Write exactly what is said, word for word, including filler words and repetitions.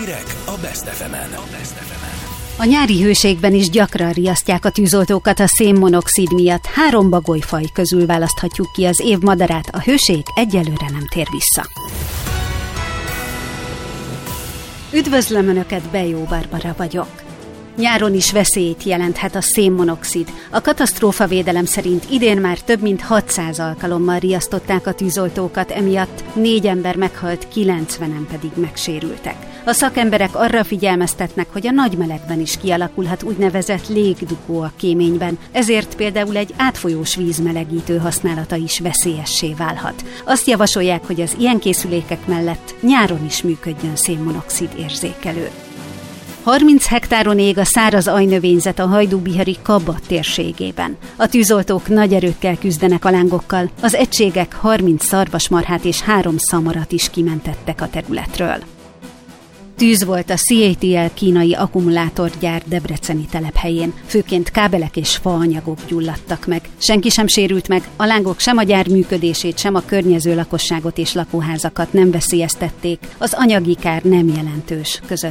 Hírek a Best ef emen. A nyári hőségben is gyakran riasztják a tűzoltókat a szénmonoxid miatt. Három bagolyfaj közül választhatjuk ki az év madarát, a hőség egyelőre nem tér vissza. Üdvözlöm Önöket, Bejó Barbara vagyok. Nyáron is veszélyt jelenthet a szénmonoxid. A katasztrófavédelem szerint idén már több mint hatszáz alkalommal riasztották a tűzoltókat, emiatt négy ember meghalt, kilencvenen pedig megsérültek. A szakemberek arra figyelmeztetnek, hogy a nagy melegben is kialakulhat úgynevezett légdugó a kéményben, ezért például egy átfolyós vízmelegítő használata is veszélyessé válhat. Azt javasolják, hogy az ilyen készülékek mellett nyáron is működjön szénmonoxid érzékelő. harminc hektáron ég a száraz ajnövényzet a hajdúbihari Kaba térségében. A tűzoltók nagy erőkkel küzdenek a lángokkal, az egységek harminc szarvasmarhát és három szamarat is kimentettek a területről. Tűz volt a cé á té el kínai akkumulátorgyár debreceni telephelyén. Főként kábelek és faanyagok gyulladtak meg. Senki sem sérült meg, a lángok sem a gyár működését, sem a környező lakosságot és lakóházakat nem veszélyeztették. Az anyagi kár nem jelentős, közölte